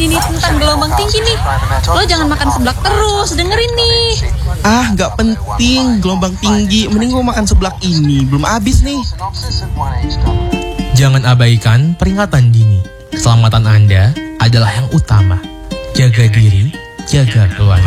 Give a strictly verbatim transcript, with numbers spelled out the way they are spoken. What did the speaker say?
lagi nih tentang gelombang tinggi nih. Lo jangan makan seblak terus, dengerin nih. Ah, gak penting gelombang tinggi. Mending gue makan seblak ini, belum habis nih. Jangan abaikan peringatan dini. Keselamatan Anda adalah yang utama. Jaga diri, jaga keluarga.